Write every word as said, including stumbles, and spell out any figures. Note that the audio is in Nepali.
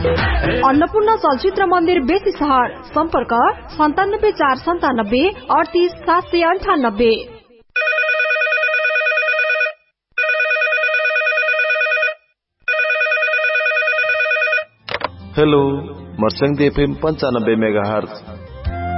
अन्नपूर्ण चलचित्र मन्दिर बेसी सहर सम्पर्क सन्तानब्बे चार सन्तानब्बे अडतिस सात सय अन्ठानब्बे। हेलो मर्स्याङ एफएम पन्चानब्बे मेगा हर्ज